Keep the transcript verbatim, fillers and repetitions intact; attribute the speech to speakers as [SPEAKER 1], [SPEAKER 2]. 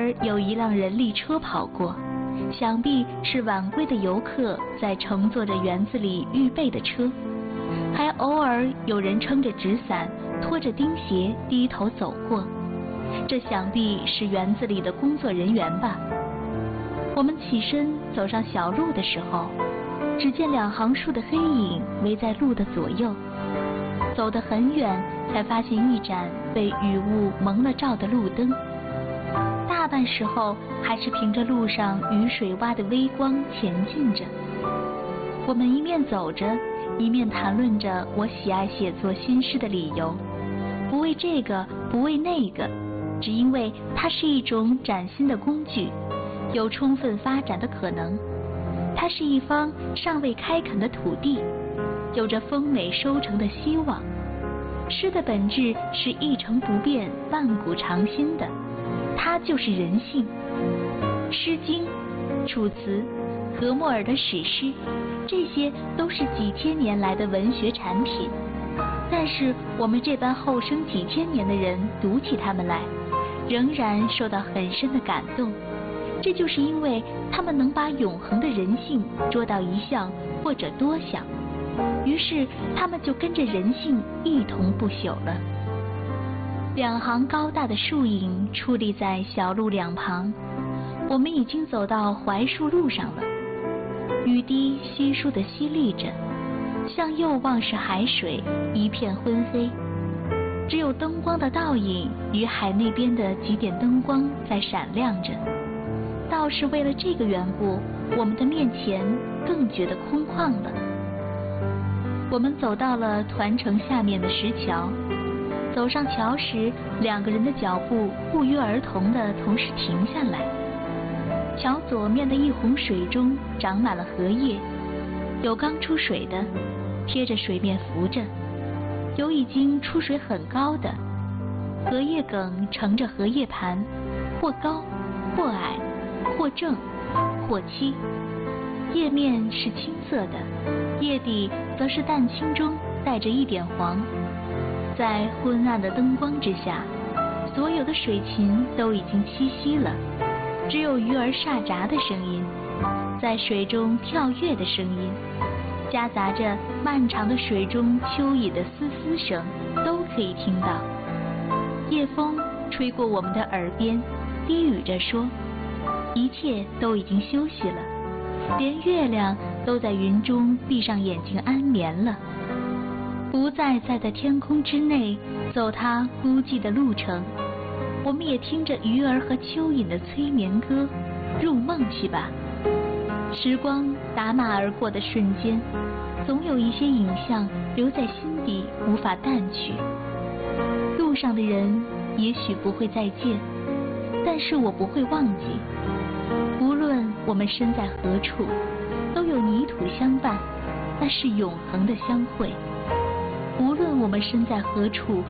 [SPEAKER 1] 尔有一辆人力车跑过，想必是晚归的游客在乘坐着园子里预备的车，还偶尔有人撑着纸伞，拖着钉鞋低头走过，这想必是园子里的工作人员吧。我们起身走上小路的时候，只见两行树的黑影围在路的左右，走得很远才发现一盏被雨雾蒙了罩的路灯，大半时候还是凭着路上雨水洼的微光前进着。我们一面走着，一面谈论着我喜爱写作新诗的理由，不为这个，不为那个，只因为它是一种崭新的工具，有充分发展的可能。它是一方尚未开垦的土地，有着丰美收成的希望。诗的本质是一成不变、万古长新的，它就是人性。《诗经》、楚辞、荷谟尔的史诗，这些都是几千年来的文学产品，但是我们这般后生几千年的人读起它们来，仍然受到很深的感动。这就是因为他们能把永恒的人性捉到一项或者多项，于是他们就跟着人性一同不朽了。两行高大的树影矗立在小路两旁，我们已经走到槐树路上了。雨滴稀疏地淅沥着，向右望是海水，一片昏黑，只有灯光的倒影与海那边的几点灯光在闪亮着。倒是为了这个缘故，我们的面前更觉得空旷了。我们走到了团城下面的石桥，走上桥时，两个人的脚步不约而同地同时停下来。桥左面的一泓水中长满了荷叶，有刚出水的，贴着水面浮着，有已经出水很高的，荷叶梗盛着荷叶盘，或高或矮，或正或稀，叶面是青色的，叶底则是淡青中带着一点黄。在昏暗的灯光之下，所有的水禽都已经栖息了，只有鱼儿沙杂的声音，在水中跳跃的声音，夹杂着漫长的水中蚯蚓的嘶嘶声，都可以听到。夜风吹过我们的耳边，低语着说，一切都已经休息了，连月亮都在云中闭上眼睛安眠了，不再再在天空之内走它孤寂的路程。我们也听着鱼儿和蚯蚓的催眠歌，入梦去吧。时光打马而过的瞬间，总有一些影像留在心底，无法淡去。路上的人也许不会再见，但是我不会忘记。无论我们身在何处，都有泥土相伴，那是永恒的相会。无论我们身在何处，